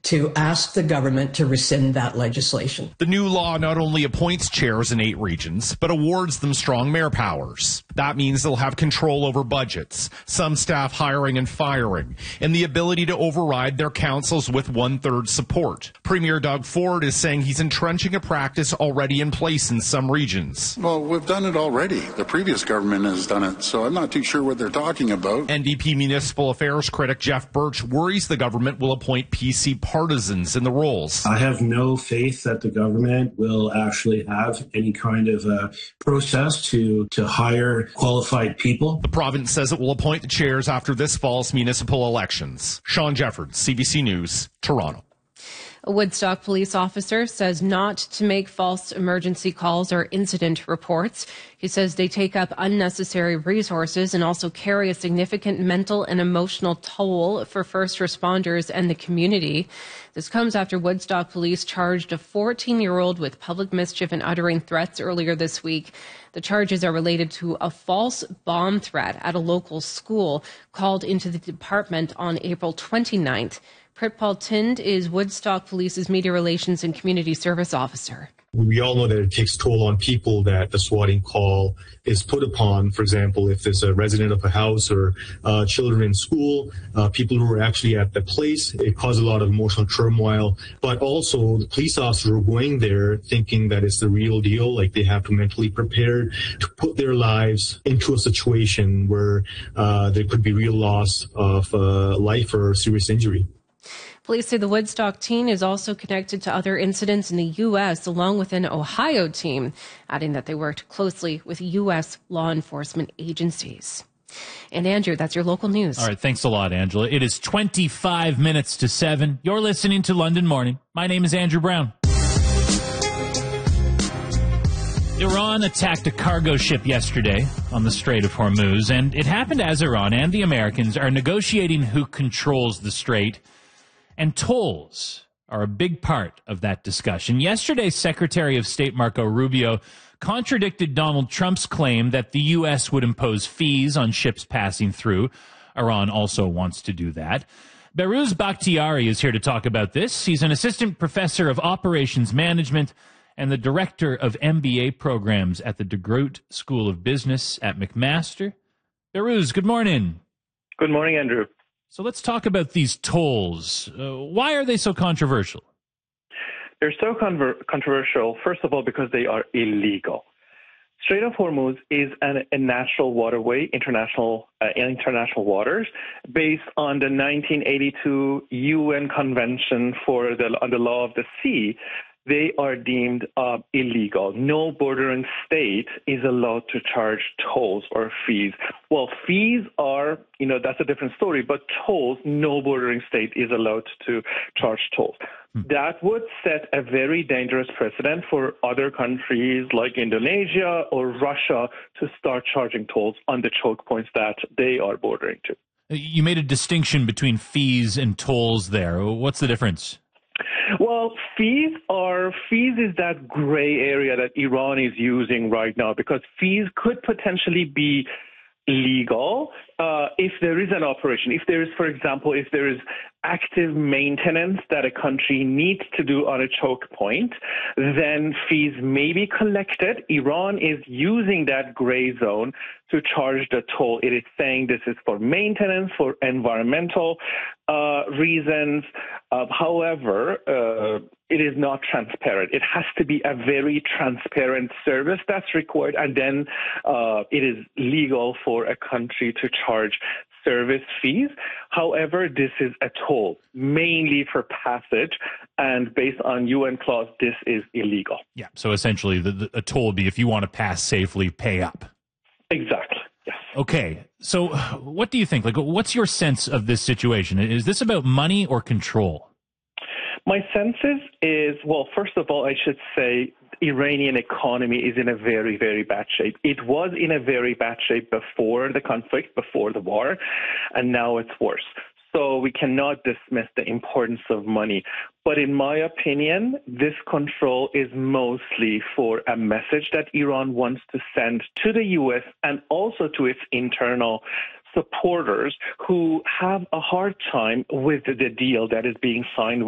to ask the government to rescind that legislation. The new law not only appoints chairs in 8 regions, but awards them strong mayor powers. That means they'll have control over budgets, some staff hiring and firing, and the ability to override their councils with 1/3 support. Premier Doug Ford is saying he's entrenching a practice already in place in some regions. Well, we've done it already. The previous government has done it, so I'm not too sure what they're talking about. NDP Municipal Affairs critic Jeff Birch worries the government will appoint PC partisans in the roles. I have no faith that the government will actually have any kind of a process to hire qualified people. The province says it will appoint the chairs after this fall's municipal elections. Sean Jeffords, CBC News, Toronto. A Woodstock police officer says not to make false emergency calls or incident reports. He says they take up unnecessary resources and also carry a significant mental and emotional toll for first responders and the community. This comes after Woodstock police charged a 14-year-old with public mischief and uttering threats earlier this week. The charges are related to a false bomb threat at a local school called into the department on April 29th. Pritpal Tind is Woodstock Police's Media Relations and Community Service Officer. We all know that it takes toll on people that the swatting call is put upon. For example, if there's a resident of a house or children in school, people who are actually at the place, it causes a lot of emotional turmoil. But also the police officers are going there thinking that it's the real deal, like they have to mentally prepare to put their lives into a situation where there could be real loss of life or serious injury. Police say the Woodstock teen is also connected to other incidents in the U.S. along with an Ohio team, adding that they worked closely with U.S. law enforcement agencies. And Andrew, that's your local news. All right, thanks a lot, Angela. It is 25 minutes to 7. You're listening to London Morning. My name is Andrew Brown. Iran attacked a cargo ship yesterday on the Strait of Hormuz, and it happened as Iran and the Americans are negotiating who controls the strait. And tolls are a big part of that discussion. Yesterday, Secretary of State Marco Rubio contradicted Donald Trump's claim that the U.S. would impose fees on ships passing through. Iran also wants to do that. Behrouz Bakhtiari is here to talk about this. He's an assistant professor of operations management and the director of MBA programs at the DeGroote School of Business at McMaster. Behrouz, good morning. Good morning, Andrew. So let's talk about these tolls. Why are they so controversial? They're so controversial, first of all, because they are illegal. Strait of Hormuz is a natural waterway, international waters, based on the 1982 UN Convention on the Law of the Sea. They are deemed illegal. No bordering state is allowed to charge tolls or fees. Well, fees are, that's a different story, but tolls, no bordering state is allowed to charge tolls. That would set a very dangerous precedent for other countries like Indonesia or Russia to start charging tolls on the choke points that they are bordering to. You made a distinction between fees and tolls there. What's the difference? Well, fees is that gray area that Iran is using right now, because fees could potentially be legal if there is an operation. If there is, for example, if there is active maintenance that a country needs to do on a choke point, then fees may be collected. Iran is using that gray zone to charge the toll. It is saying this is for maintenance, for environmental reasons. However, it is not transparent. It has to be a very transparent service that's required, and then it is legal for a country to charge service fees. However, this is a toll, mainly for passage, and based on UN clause, this is illegal. Yeah, so essentially a toll would be if you want to pass safely, pay up. Exactly, yes. Okay, so what do you think? What's your sense of this situation? Is this about money or control? My sense is, well, first of all, I should say Iranian economy is in a very, very bad shape. It was in a very bad shape before the conflict, before the war, and now it's worse. So we cannot dismiss the importance of money. But in my opinion, this control is mostly for a message that Iran wants to send to the U.S. and also to its internal supporters who have a hard time with the deal that is being signed